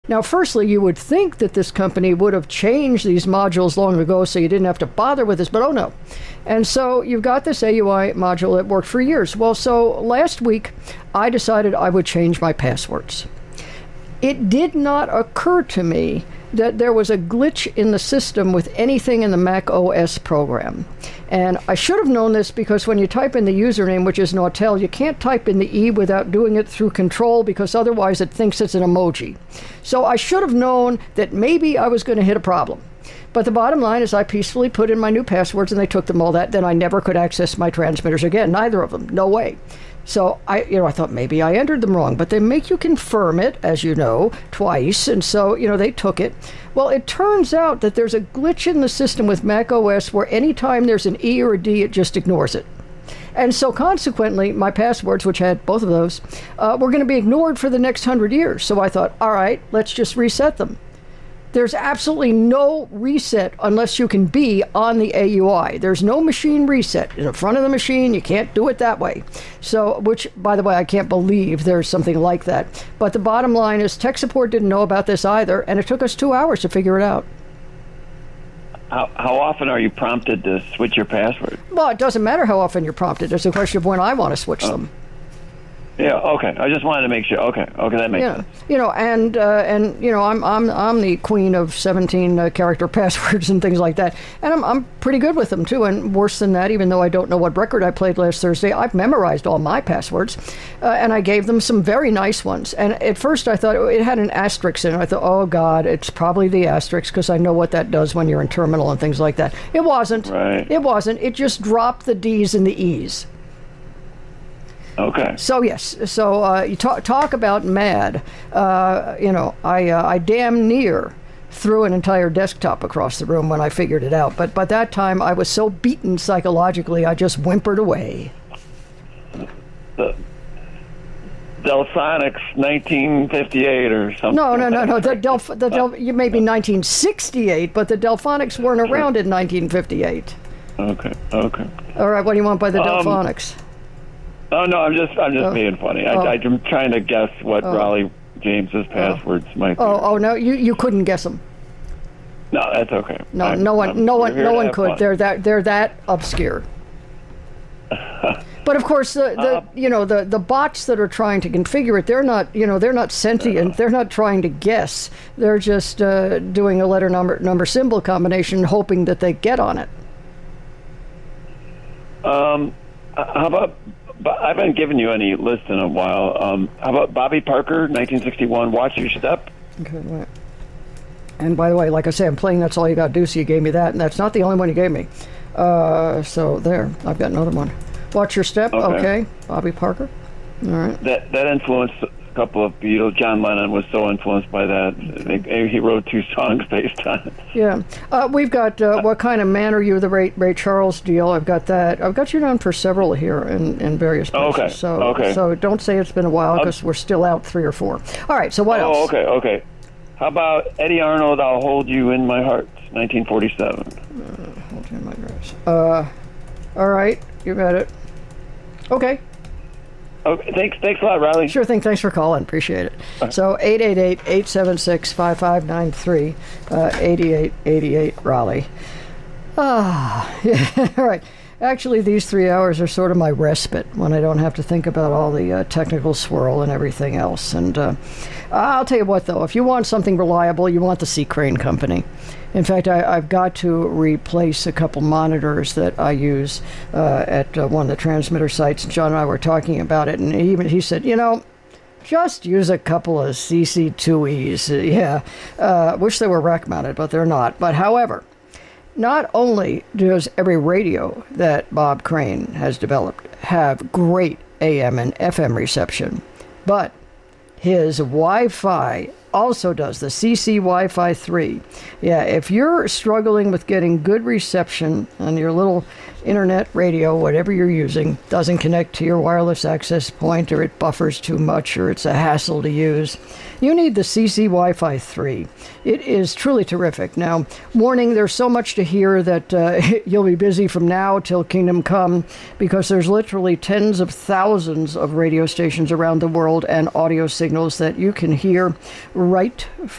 Now, firstly, you would think that this company would have changed these modules long ago so you didn't have to bother with this, but oh no. And so you've got this AUI module that worked for years. Well, so last week, I decided I would change my passwords. It did not occur to me that there was a glitch in the system with anything in the Mac OS program. And I should have known this because when you type in the username, which is Nautel, you can't type in the E without doing it through Control because otherwise it thinks it's an emoji. So I should have known that maybe I was going to hit a problem. But the bottom line is I peacefully put in my new passwords and they took them all that. Then I never could access my transmitters again. Neither of them. No way. So I thought maybe I entered them wrong, but they make you confirm it, as you know, twice. And so, they took it. Well, it turns out that there's a glitch in the system with Mac OS where anytime there's an E or a D, it just ignores it. And so consequently, my passwords, which had both of those, were going to be ignored for the next 100 years. So I thought, all right, let's just reset them. There's absolutely no reset unless you can be on the AUI. There's no machine reset. In the front of the machine, you can't do it that way. So, which, by the way, I can't believe there's something like that. But the bottom line is tech support didn't know about this either, and it took us 2 hours to figure it out. How often are you prompted to switch your password? Well, it doesn't matter how often you're prompted. It's a question of when I want to switch them. Yeah, okay. I just wanted to make sure. Okay, that makes sense. I'm the queen of 17 character passwords and things like that, and I'm pretty good with them too. And worse than that, even though I don't know what record I played last Thursday, I've memorized all my passwords, and I gave them some very nice ones. And at first, I thought it had an asterisk in it. I thought, oh God, it's probably the asterisk because I know what that does when you're in terminal and things like that. It wasn't. Right. It wasn't. It just dropped the D's and the E's. Okay. So yes, you talk about mad. I damn near threw an entire desktop across the room when I figured it out. But by that time, I was so beaten psychologically, I just whimpered away. The Delphonics 1958 or something. No. You may be 1968, but the Delphonics weren't around in 1958. Okay. All right, what do you want by the Delphonics? Oh no, I'm just being funny. I'm trying to guess what Raleigh James's passwords might be. Oh no, you couldn't guess them. No, that's okay. No one could. They're that obscure. But of course, the bots that are trying to configure it, they're not sentient. They're not trying to guess. They're just doing a letter number symbol combination, hoping that they get on it. How about? I haven't given you any list in a while. How about Bobby Parker, 1961, Watch Your Step? Okay, right. And by the way, like I say, I'm playing That's All You Got to Do, so you gave me that, and that's not the only one you gave me. So there, I've got another one. Watch Your Step, okay. Bobby Parker, all right. That influenced a couple of Beatles. John Lennon was so influenced by that. He wrote 2 songs based on it. Yeah. We've got What Kind of Man Are You, the Ray Charles deal. I've got that. I've got you down for several here in various places. Okay. So don't say it's been a while because we're still out 3 or 4. All right, so what else? Oh, okay. How about Eddie Arnold, I'll Hold You in My Heart, 1947? Hold You in My Heart. All right, you got it. Okay. Okay, thanks a lot, Riley. Sure thing. Thanks for calling. Appreciate it. So 888-876-5593, 8888 Raleigh. Yeah, all right. Actually, these 3 hours are sort of my respite when I don't have to think about all the technical swirl and everything else. And I'll tell you what, though, if you want something reliable, you want the C. Crane Company. In fact, I've got to replace a couple monitors that I use at one of the transmitter sites. John and I were talking about it, and he said, just use a couple of CC2Es. Yeah, wish they were rack-mounted, but they're not. But however, not only does every radio that Bob Crane has developed have great AM and FM reception, but his Wi-Fi also does, the CC Wi-Fi 3. Yeah, if you're struggling with getting good reception on your little internet radio, whatever you're using, doesn't connect to your wireless access point, or it buffers too much, or it's a hassle to use, you need the CC Wi-Fi 3. It is truly terrific. Now, warning, there's so much to hear that you'll be busy from now till Kingdom Come, because there's literally tens of thousands of radio stations around the world and audio signals that you can hear right